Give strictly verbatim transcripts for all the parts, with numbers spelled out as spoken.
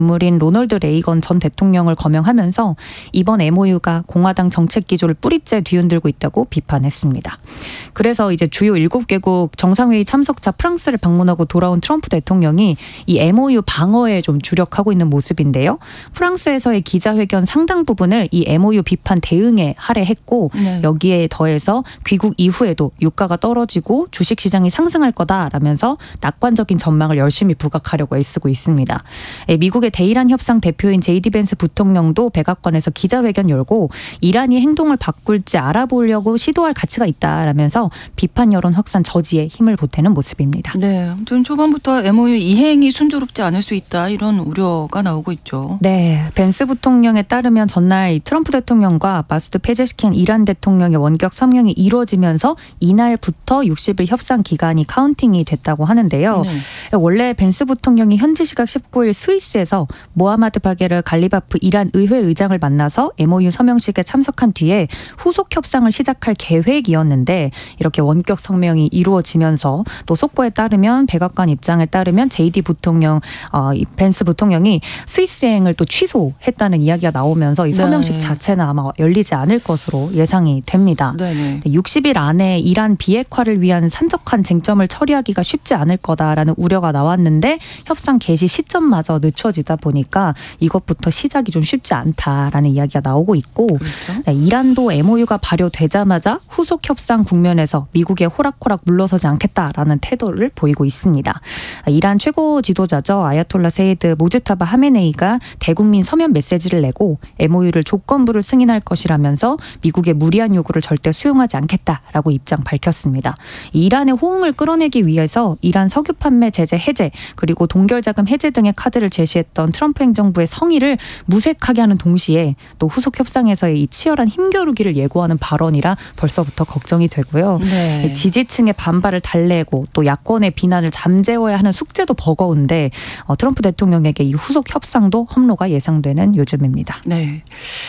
인물인 로널드 레이건 전 대통령을 거명하면서 이번 엠오유가 공화당 정책 기조를 뿌리째 뒤흔들고 있다고 비판했습니다. 그래서 이제 주요 일곱 개국 정상회의 참석자 프랑스를 방문하고 돌아온 트럼프 대통령이 이 엠오유 방어에 좀 주력하고 있는 모습인데요. 프랑스에서의 기자회견 상당 부분을 이 엠오유 비판 대응에 할애했고 네. 여기에 더해서 귀국 이후에도 유가가 떨어지고 주식시장이 상승할 거다라면서 낙관적인 전망을 열심히 부각하려고 애쓰고 있습니다. 미국의 대이란 협상 대표인 제이디 벤스 부통령도 백악관에서 기자회견 열고 이란이 행동을 바꿀지 알아보려고 시도할 가치가 있다라면서 비판 여론 확산 저지에 힘을 보태는 모습입니다. 네, 아무튼 초반부터 엠오유 이행이 순조롭지 않을 수 있다 이런 우려가 나오고 있죠. 네, 벤스 부통령에 따르면 전날 트럼프 대통령과 마수드 페제시킨 이란 대통령의 원격 서명이 이루어지면서 이날부터 육십 일 협상 기간이 카운팅이 됐다고 하는데요. 네. 원래 벤스 부통령이 현지 시각 십구 일 스위스에서 모하마드 바게르 갈리바프 이란 의회 의장을 만나서 엠오유 서명식에 참석한 뒤에 후속 협상을 시작할 계획이었는데 이렇게 원격 서명이 이루어지면서 또 속보에 따르면 백악관 입장에 따르면 제이디 부통령, 어, 벤스 부통령이 스위스행을 또 취소했다는 이야기가 나오면서 이 서명식 네. 자체는 아마 열리지 않을 것으로 예상이 됩니다. 네. 육십 일 안에 이란 비핵화를 위한 산적한 쟁점을 처리하기가 쉽지 않을 거다라는 우려가 나왔는데 협상 개시 시점마저 늦춰지다 보니까 이것부터 시작이 좀 쉽지 않다라는 이야기가 나오고 있고 그렇죠? 네, 이란도 엠오유가 발효되자마자 후속 협상 국면에서 미국에 호락호락 물러서지 않겠다라는 태도를 보이고 있습니다. 이란 최고 지도자죠. 아야톨라 세이드 모즈타바 하메네이가 대국민 서면 메시지를 내고 엠오유를 조건부를 승인할 것이라면서 미국의 무리한 요구를 절대 수용하지 않겠다라고 입장 밝혔습니다. 이란의 호응을 끌어내기 위해서 이란 석유 판매 제재 해제 그리고 동결자금 해제 등의 카드를 제시했던 트럼프 행정부의 성의를 무색하게 하는 동시에 또 후속 협상에서의 이 치열한 힘겨루기를 예고하는 발언이라 벌써부터 걱정이 되고요. 네. 지지층의 반발을 달래고 또 야권의 비난을 잠재워야 하는 숙제도 버거운데 어, 트럼프 대통령에게 이 후속 협상도 험로가 예상되는 요즘입니다. 네.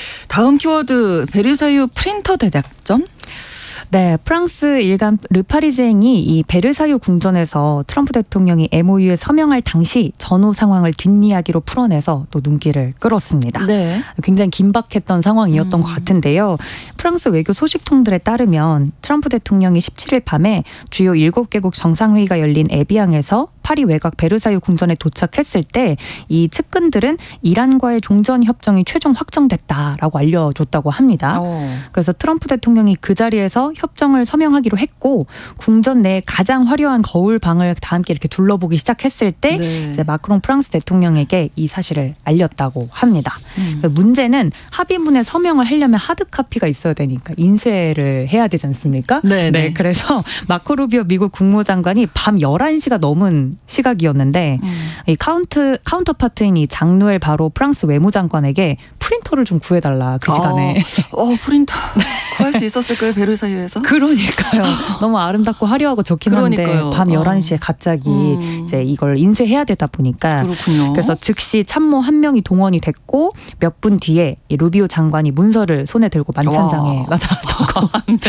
다음 키워드 베르사유 프린터 대작전? 네, 프랑스 일간 르파리쟁이 이 베르사유 궁전에서 트럼프 대통령이 엠오유에 서명할 당시 전후 상황을 뒷이야기로 풀어내서 또 눈길을 끌었습니다. 네. 굉장히 긴박했던 상황이었던 음. 것 같은데요. 프랑스 외교 소식통들에 따르면 트럼프 대통령이 십칠 일 밤에 주요 일곱 개국 정상회의가 열린 에비앙에서 파리 외곽 베르사유 궁전에 도착했을 때 이 측근들은 이란과의 종전 협정이 최종 확정됐다라고 알려줬다고 합니다. 오. 그래서 트럼프 대통령이 그 자리에서 협정을 서명하기로 했고 궁전 내 가장 화려한 거울 방을 다 함께 이렇게 둘러보기 시작했을 때 네. 이제 마크롱 프랑스 대통령에게 이 사실을 알렸다고 합니다. 음. 문제는 합의문에 서명을 하려면 하드 카피가 있어야 되니까 인쇄를 해야 되지 않습니까? 네, 네. 네. 그래서 마코 루비오 미국 국무장관이 밤 열한 시가 넘은 시각이었는데 음. 이 카운트 카운터파트인 이 장누엘 바로 프랑스 외무장관에게 프린터를 좀 구해달라 그 시간에. 어, 어 프린터 구할 수 있었을까요 베르사유에서? 그러니까요. 너무 아름답고 화려하고 좋긴 한데 밤 열한 시에 갑자기 음. 이제 이걸 인쇄해야 되다 보니까 그렇군요. 그래서 즉시 참모 한 명이 동원이 됐고 몇 분 뒤에 이 루비오 장관이 문서를 손에 들고 만찬장에 나타났다고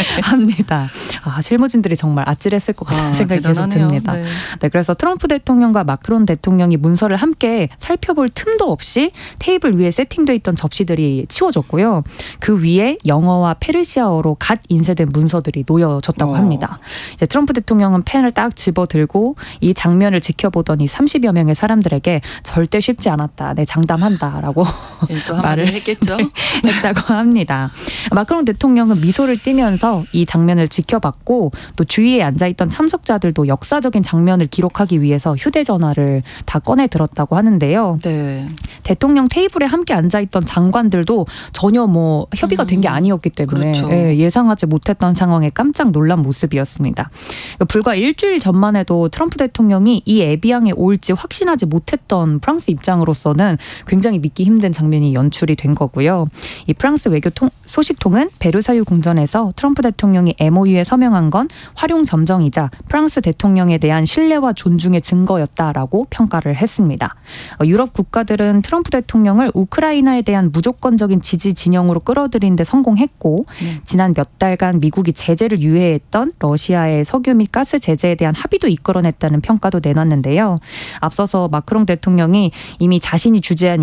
합니다. 아, 실무진들이 정말 아찔했을 것 같다는 아, 생각이 대단하네요. 계속 듭니다. 네. 네, 그래서 트럼프 대통령과 마크론 대통령이 문서를 함께 살펴볼 틈도 없이 테이블 위에 세팅돼 있던 접시들이 치워졌고요. 그 위에 영어와 페르시아어로 갓 인쇄된 문서들이 놓여졌다고 어. 합니다. 이제 트럼프 대통령은 펜을 딱 집어들고 이 장면을 지켜보더니 삼십여 명의 사람들에게 절대 쉽지 않았다. 네, 장담한다라고 네, 또 말을 했겠죠. 네, 했다고 합니다. 마크롱 대통령은 미소를 띠면서 이 장면을 지켜봤고 또 주위에 앉아있던 참석자들도 역사적인 장면을 기록하기 위해서 휴대전화를 다 꺼내 들었다고 하는데요. 네. 대통령 테이블에 함께 앉아있던 장관들도 전혀 뭐 협의가 된 게 아니었기 때문에 그렇죠. 예, 예상하지 못했던 상황에 깜짝 놀란 모습이었습니다. 불과 일주일 전만 해도 트럼프 대통령이 이 에비앙에 올지 확신하지 못했던 프랑스 입장으로서는 굉장히 믿기 힘든 장면이 연출이 된 거고요. 이 프랑스 외교 통, 소식통은 베르사유 궁전에서 트럼프 대통령이 엠오유에 서명한 건 활용 점정이자 프랑스 대통령에 대한 신뢰와 존중의 증거였다라고 평가를 했습니다. 유럽 국가들은 트럼프 트럼프 대통령을 우크라이나에 대한 무조건적인 지지 진영으로 끌어들이는 데 성공했고 네. 지난 몇 달간 미국이 제재를 유예했던 러시아의 석유 및 가스 제재에 대한 합의도 이끌어냈다는 평가도 내놨는데요. 앞서서 마크롱 대통령이 이미 자신이 주재한